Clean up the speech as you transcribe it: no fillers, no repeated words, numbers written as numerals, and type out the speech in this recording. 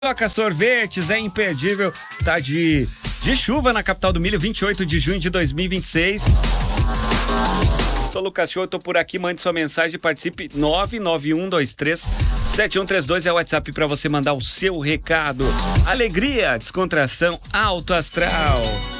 Toca Sorvetes é imperdível, tá de chuva na capital do milho, 28 de junho de 2026. Sou Lucas Show, tô por aqui, mande sua mensagem, participe. 991237132 é o WhatsApp para você mandar o seu recado. Alegria, descontração, alto astral.